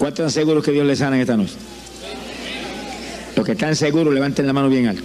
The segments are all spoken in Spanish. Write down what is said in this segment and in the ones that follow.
¿Cuántos están seguros que Dios les sana esta noche? Los que están seguros, levanten la mano bien alto.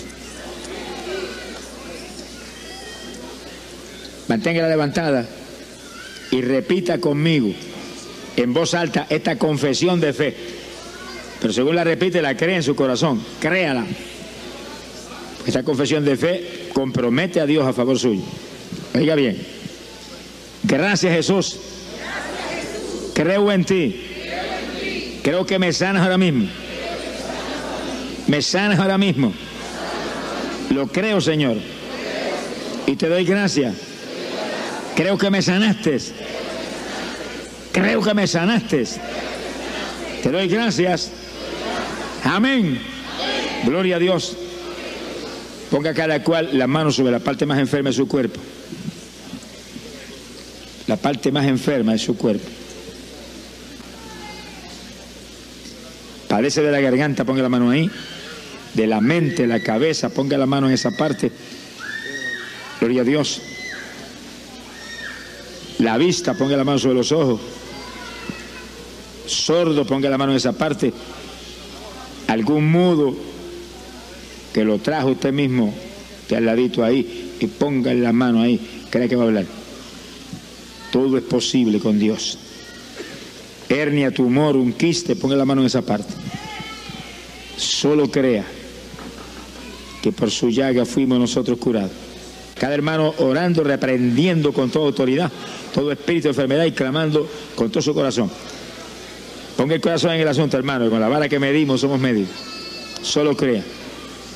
Manténgala levantada y repita conmigo en voz alta esta confesión de fe. Pero según la repite, la cree en su corazón. Créala. Esta confesión de fe compromete a Dios a favor suyo. Oiga bien. Gracias, Jesús. Creo en ti. Creo que me sanas ahora mismo. Me sanas ahora mismo. Lo creo, Señor. Y te doy gracias. Creo que me sanaste. Creo que me sanaste. Te doy gracias. Amén. Gloria a Dios. Ponga cada cual la mano sobre la parte más enferma de su cuerpo. La parte más enferma de su cuerpo. Padece de la garganta, ponga la mano ahí. De la mente, la cabeza, ponga la mano en esa parte. Gloria a Dios. La vista, ponga la mano sobre los ojos. Sordo, ponga la mano en esa parte. Algún mudo que lo trajo usted mismo de al ladito ahí y ponga la mano ahí, cree que va a hablar. Todo es posible con Dios. Hernia, tumor, un quiste, ponga la mano en esa parte. Solo crea que por su llaga fuimos nosotros curados. Cada hermano orando, reprendiendo con toda autoridad todo espíritu de enfermedad y clamando con todo su corazón. Ponga el corazón en el asunto, hermano, y con la vara que medimos somos medidos. Solo crea.